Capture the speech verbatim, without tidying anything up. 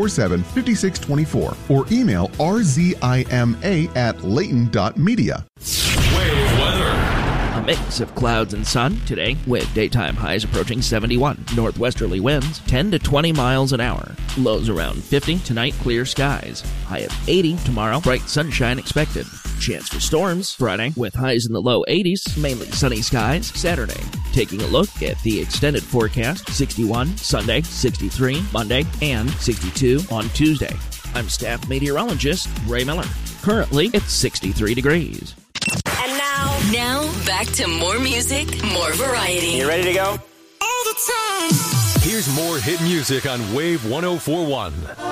four seven, five six two four or email r z i m a at layton dot media. Wave weather. A mix of clouds and sun today with daytime highs approaching seventy-one. Northwesterly winds ten to twenty miles an hour. Lows around fifty. Tonight, clear skies. High of eighty tomorrow. Bright sunshine expected. Chance for storms Friday with highs in the low eighties. Mainly sunny skies. Saturday. Taking a look at the extended forecast. sixty-one Sunday, sixty-three Monday, and sixty-two on Tuesday. I'm staff meteorologist Ray Miller. Currently, it's sixty-three degrees. And now, Now, back to more music, more variety. You ready to go? all the time. Here's more hit music on Wave one oh four point one.